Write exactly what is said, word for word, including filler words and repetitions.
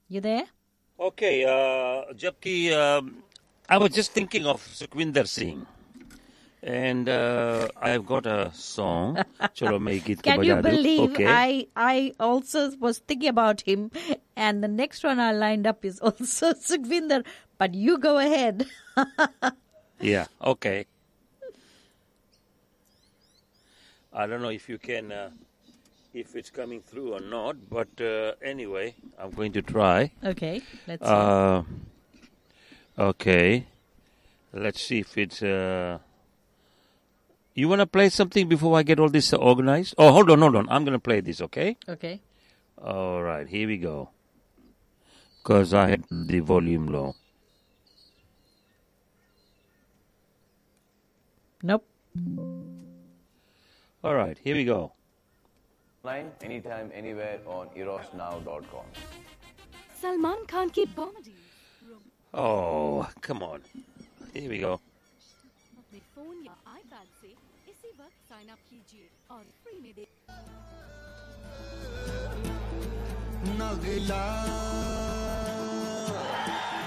You there? Okay, uh, जबकि uh, I was just thinking of Sukhwinder Singh. And uh, I've got a song. Chalo, main geet ko Can you baja do. believe Okay. I I also was thinking about him, and the next one I lined up is also Sukhvinder. But you go ahead. Yeah, okay. I don't know if you can, uh, if it's coming through or not, but uh, anyway, I'm going to try. Okay, let's see. Uh, okay. Let's see if it's... Uh, you want to play something before I get all this organized? Oh, hold on, hold on. I'm going to play this, okay? Okay. All right, here we go. Because I had the volume low. Nope. All right, here we go. Online, anytime, anywhere on eros now dot com. Salman Khan की comedy Oh, come on. Here we go. अपने phone या iPad से इसी वक्त sign up कीजिए और free में दे नगला